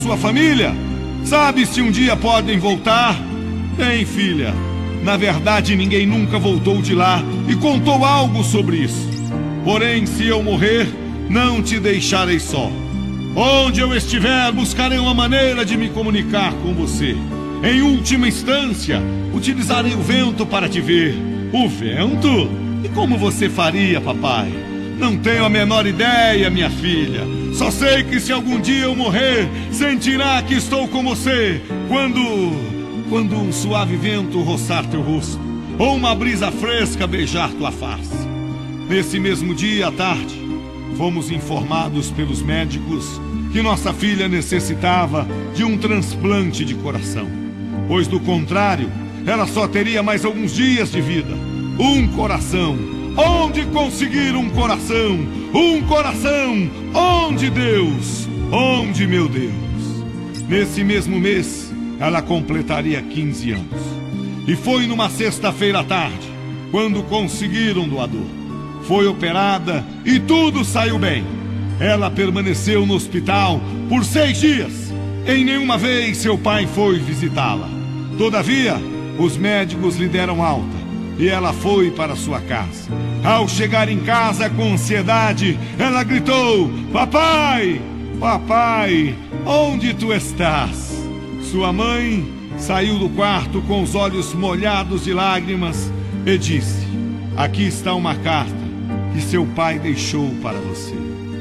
Sua família? Sabe se um dia podem voltar? Bem, filha, na verdade ninguém nunca voltou de lá e contou algo sobre isso. Porém, se eu morrer, não te deixarei só. Onde eu estiver, buscarei uma maneira de me comunicar com você. Em última instância, utilizarei o vento para te ver. O vento? E como você faria, papai? Não tenho a menor ideia, minha filha. Só sei que se algum dia eu morrer, sentirá que estou com você quando um suave vento roçar teu rosto, ou uma brisa fresca beijar tua face. Nesse mesmo dia à tarde, fomos informados pelos médicos que nossa filha necessitava de um transplante de coração, pois do contrário, ela só teria mais alguns dias de vida. Um coração. Onde conseguir um coração? Um coração! Onde, Deus? Onde, meu Deus? Nesse mesmo mês, ela completaria 15 anos. E foi numa sexta-feira à tarde, quando conseguiram um doador. Foi operada e tudo saiu bem. Ela permaneceu no hospital por 6 dias. Em nenhuma vez seu pai foi visitá-la. Todavia, os médicos lhe deram alta e ela foi para sua casa. Ao chegar em casa com ansiedade, ela gritou: "Papai! Papai, onde tu estás?" Sua mãe saiu do quarto com os olhos molhados de lágrimas e disse: "Aqui está uma carta que seu pai deixou para você.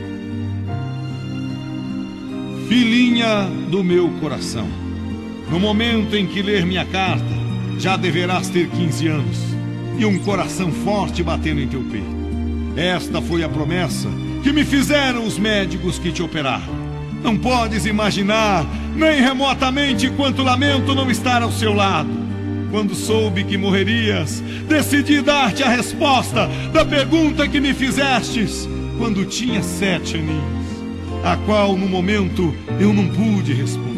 Filhinha do meu coração, no momento em que ler minha carta, já deverás ter 15 anos e um coração forte batendo em teu peito. Esta foi a promessa que me fizeram os médicos que te operaram. Não podes imaginar, nem remotamente, quanto lamento não estar ao seu lado. Quando soube que morrerias, decidi dar-te a resposta da pergunta que me fizestes quando tinha 7 aninhos, a qual no momento eu não pude responder.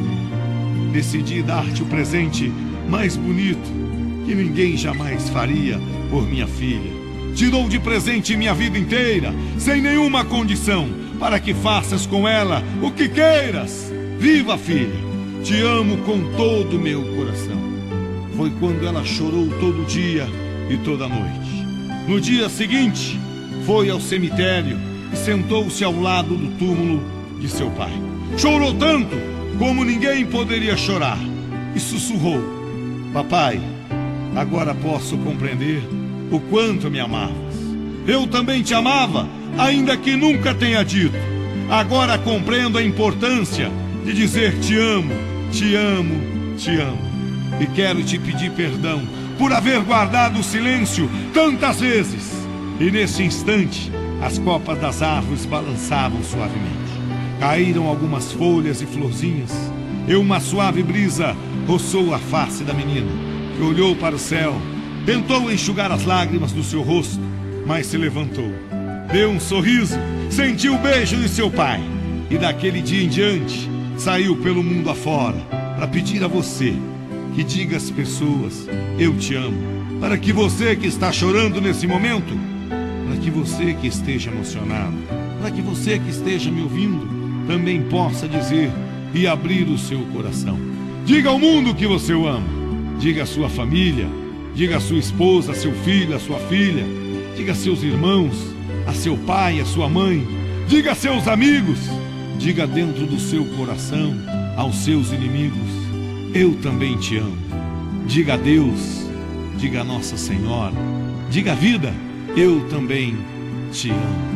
Decidi dar-te o presente mais bonito que ninguém jamais faria por minha filha. Te dou de presente minha vida inteira, sem nenhuma condição, para que faças com ela o que queiras. Viva, filha! Te amo com todo o meu coração." Foi quando ela chorou todo dia e toda noite. No dia seguinte, foi ao cemitério e sentou-se ao lado do túmulo de seu pai. Chorou tanto como ninguém poderia chorar e sussurrou: "Papai, agora posso compreender o quanto me amavas. Eu também te amava, ainda que nunca tenha dito. Agora compreendo a importância de dizer te amo, te amo, te amo. E quero te pedir perdão por haver guardado o silêncio tantas vezes." E nesse instante, as copas das árvores balançavam suavemente. Caíram algumas folhas e florzinhas, e uma suave brisa roçou a face da menina, que olhou para o céu, tentou enxugar as lágrimas do seu rosto, mas se levantou, deu um sorriso, sentiu o beijo de seu pai, e daquele dia em diante, saiu pelo mundo afora para pedir a você que diga às pessoas: "Eu te amo", para que você que está chorando nesse momento, para que você que esteja emocionado, para que você que esteja me ouvindo, também possa dizer e abrir o seu coração. Diga ao mundo que você o ama. Diga à sua família, diga à sua esposa, a seu filho, a sua filha, diga a seus irmãos, a seu pai, a sua mãe, diga a seus amigos, diga dentro do seu coração aos seus inimigos: "Eu também te amo." Diga a Deus, diga a Nossa Senhora, diga à vida: "Eu também te amo."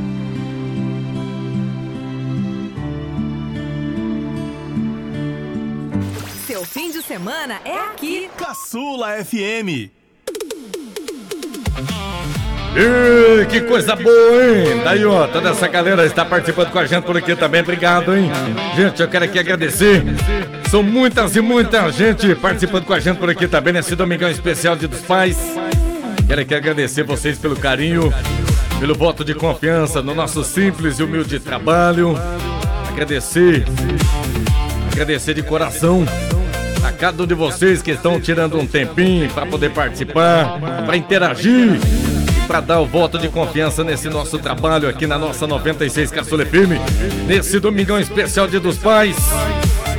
Seu fim de semana é aqui. Caçula FM. Que coisa boa, hein? Daí, ó, toda essa galera está participando com a gente por aqui também. Obrigado, hein? Gente, eu quero aqui agradecer. São muitas e muita gente participando com a gente por aqui também nesse domingão especial Dia dos Pais. Quero aqui agradecer vocês pelo carinho, pelo voto de confiança no nosso simples e humilde trabalho. Agradecer de coração a cada um de vocês que estão tirando um tempinho para poder participar, para interagir, para dar o voto de confiança nesse nosso trabalho aqui na nossa 96 Caçula FM, nesse domingão especial Dia dos Pais.